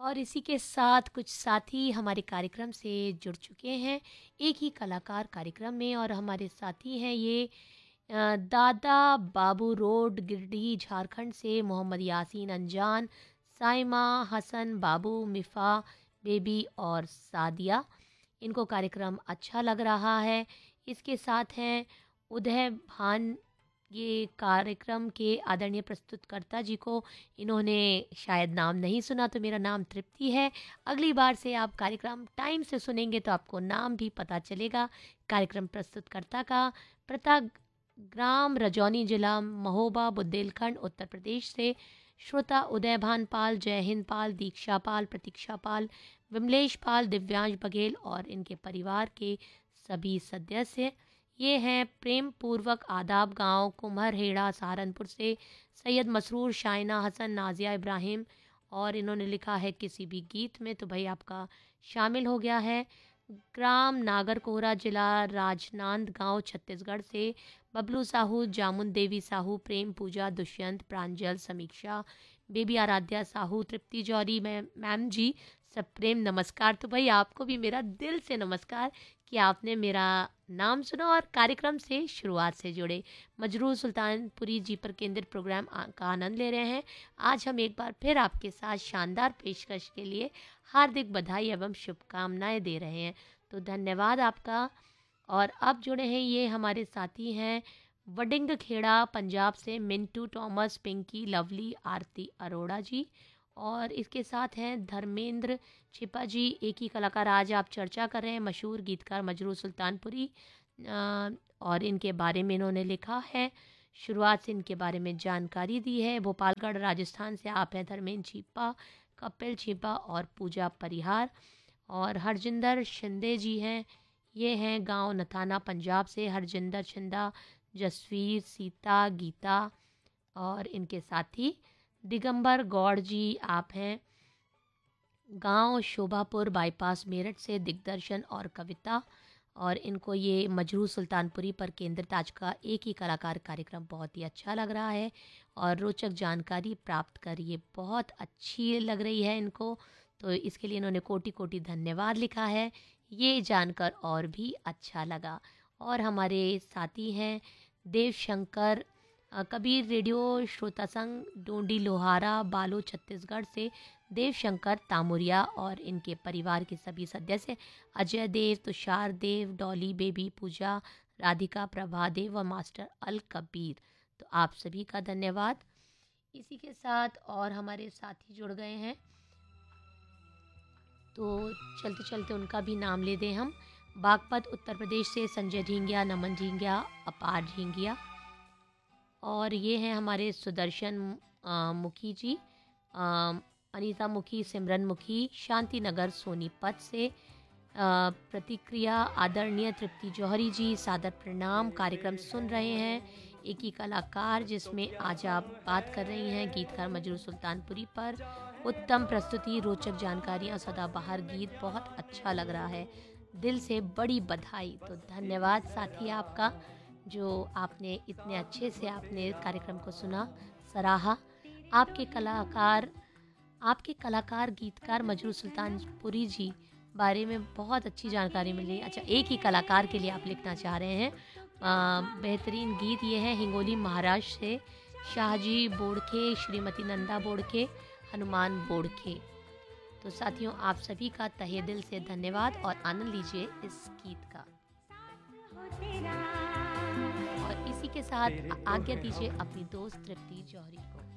और इसी के साथ कुछ साथी हमारे कार्यक्रम से जुड़ चुके हैं एक ही कलाकार कार्यक्रम में। और हमारे साथी हैं ये दादा बाबू रोड गिरडीह झारखंड से मोहम्मद यासीन अनजान, साइमा, हसन, बाबू, मिफ़ा, बेबी और सादिया। इनको कार्यक्रम अच्छा लग रहा है। इसके साथ हैं उदय भान। ये कार्यक्रम के आदरणीय प्रस्तुतकर्ता जी को इन्होंने शायद नाम नहीं सुना, तो मेरा नाम तृप्ति है। अगली बार से आप कार्यक्रम टाइम से सुनेंगे तो आपको नाम भी पता चलेगा कार्यक्रम प्रस्तुतकर्ता का। प्रता ग्राम रजौनी जिला महोबा बुंदेलखंड उत्तर प्रदेश से श्रोता उदयभान पाल, जय हिंद पाल, दीक्षा पाल, प्रतीक्षा पाल, विमलेश पाल, दिव्यांश बघेल और इनके परिवार के सभी सदस्य। ये हैं प्रेम पूर्वक आदाब गांव कुम्हरहेड़ा सहारनपुर से सैयद मसरूर, शाइना, हसन, नाजिया, इब्राहिम। और इन्होंने लिखा है किसी भी गीत में, तो भाई आपका शामिल हो गया है। ग्राम नागरकोहरा जिला राजनांदगांव छत्तीसगढ़ से बबलू साहू, जामुन देवी साहू, प्रेम पूजा, दुष्यंत, प्रांजल, समीक्षा, बेबी आराध्या साहू, तृप्ति जौहरी मैम जी, सब प्रेम नमस्कार। तो भाई आपको भी मेरा दिल से नमस्कार कि आपने मेरा नाम सुना और कार्यक्रम से शुरुआत से जुड़े। मजरूर सुल्तानपुरी जी पर केंद्रित प्रोग्राम का आनंद ले रहे हैं। आज हम एक बार फिर आपके साथ शानदार पेशकश के लिए हार्दिक बधाई एवं शुभकामनाएं दे रहे हैं, तो धन्यवाद आपका। और अब जुड़े हैं ये हमारे साथी हैं वडिंग खेड़ा पंजाब से मिंटू, टॉमस, पिंकी, लवली, आरती अरोड़ा जी। और इसके साथ हैं धर्मेंद्र छिपा जी। एक ही कलाकार आज आप चर्चा कर रहे हैं, मशहूर गीतकार मजरूर सुल्तानपुरी। और इनके बारे में इन्होंने लिखा है, शुरुआत से इनके बारे में जानकारी दी है। भोपालगढ़ राजस्थान से आप हैं धर्मेंद्र छिपा, कपिल छिपा और पूजा परिहार। और हरजिंदर शिंदे जी हैं, ये हैं गांव नथाना पंजाब से हरजिंदर शिंदा, जसवीर, सीता, गीता। और इनके साथी दिगंबर गौड़ जी, आप हैं गांव शोभापुर बाईपास मेरठ से दिग्दर्शन और कविता। और इनको ये मजरूर सुल्तानपुरी पर केंद्रित आज का एक ही कलाकार कार्यक्रम बहुत ही अच्छा लग रहा है और रोचक जानकारी प्राप्त कर ये बहुत अच्छी लग रही है इनको, तो इसके लिए इन्होंने कोटि कोटि धन्यवाद लिखा है। ये जानकर और भी अच्छा लगा। और हमारे साथी हैं देवशंकर कबीर रेडियो श्रोता संघ डोंडी लोहारा बालो छत्तीसगढ़ से देवशंकर तामुरिया और इनके परिवार के सभी सदस्य अजय देव, तुषार देव, डॉली, बेबी, पूजा, राधिका, प्रभा देव और मास्टर अल कबीर। तो आप सभी का धन्यवाद। इसी के साथ और हमारे साथी जुड़ गए हैं, तो चलते चलते उनका भी नाम ले दें हम। बागपत उत्तर प्रदेश से संजय झींगिया, नमन झींगिया, अपार झींगिया। और ये हैं हमारे सुदर्शन मुखी जी, अनीता मुखी, सिमरन मुखी, शांति नगर सोनीपत से। प्रतिक्रिया आदरणीय तृप्ति जौहरी जी, सादर प्रणाम। कार्यक्रम सुन रहे हैं एक ही कलाकार, जिसमें आज आप बात कर रही हैं गीतकार मजरूर सुल्तानपुरी पर। उत्तम प्रस्तुति, रोचक जानकारियाँ, सदाबहार गीत बहुत अच्छा लग रहा है, दिल से बड़ी बधाई। तो धन्यवाद साथी आपका, जो आपने इतने अच्छे से आपने कार्यक्रम को सुना, सराहा। आपके कलाकार गीतकार मजरूर सुल्तानपुरी जी बारे में बहुत अच्छी जानकारी मिली। अच्छा, एक ही कलाकार के लिए आप लिखना चाह रहे हैं। बेहतरीन गीत ये है हिंगोली महाराष्ट्र से शाहजी बोड़खे, श्रीमती नंदा बोड़खे, हनुमान बोड़खे। तो साथियों, आप सभी का तहे दिल से धन्यवाद और आनंद लीजिए इस गीत का। और इसी के साथ आज्ञा दीजिए अपनी दोस्त तृप्ति जौहरी को।